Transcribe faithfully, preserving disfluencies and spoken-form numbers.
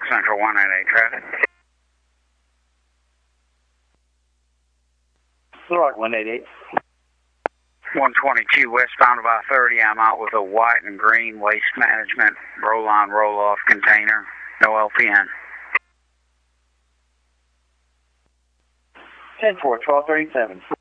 Central one eighty-eight traffic. Blue Rock one eighty-eight. one twenty-two westbound about thirty. I'm out with a white and green waste management roll-on, roll-off container. No L P N. ten four, twelve thirty-seven.